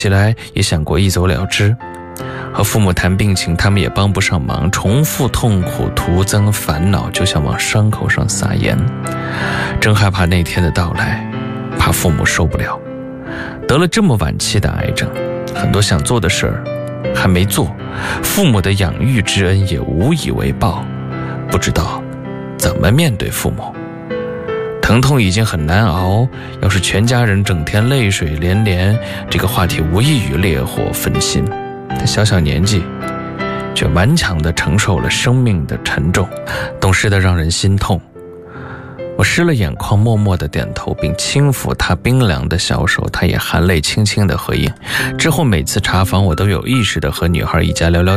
起来也想过一走了之。和父母谈病情，他们也帮不上忙，重复痛苦，徒增烦恼，就像往伤口上撒盐。真害怕那天的到来，怕父母受不了。得了这么晚期的癌症，很多想做的事儿还没做，父母的养育之恩也无以为报，不知道怎么面对父母。疼痛已经很难熬，要是全家人整天泪水连连，这个话题无异于烈火焚心。他小年纪却顽强地承受了生命的沉重，懂事的让人心痛。我湿了眼眶，默默地点头，并轻抚他冰凉的小手，他也含泪轻轻地回应。之后每次查房，我都有意识地和女孩一家聊聊